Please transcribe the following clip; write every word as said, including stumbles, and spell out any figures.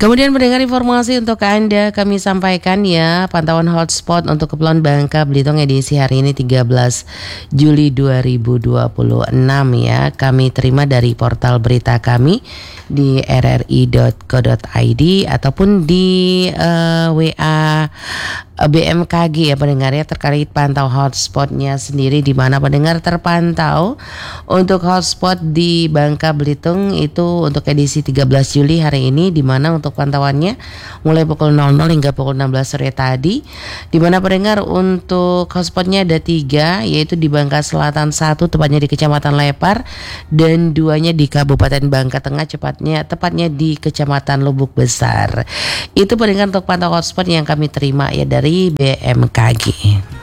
Kemudian mendengar informasi untuk Anda kami sampaikan ya, pantauan hotspot untuk Kepulauan Bangka Belitung edisi hari ini tiga belas Juli dua ribu dua puluh enam ya. Kami terima dari portal berita kami di r r i dot co dot i d ataupun di uh, W A B M K G ya pendengar ya, terkait pantau hotspotnya sendiri, di mana pendengar terpantau untuk hotspot di Bangka Belitung itu untuk edisi tiga belas Juli hari ini, di mana untuk pantauannya mulai pukul nol nol hingga pukul enam belas sore tadi, di mana pendengar untuk hotspotnya ada tiga, yaitu di Bangka Selatan satu tepatnya di Kecamatan Lepar, dan duanya di Kabupaten Bangka Tengah cepatnya tepatnya di Kecamatan Lubuk Besar. Itu pendengar untuk pantau hotspot yang kami terima ya dari B M K G.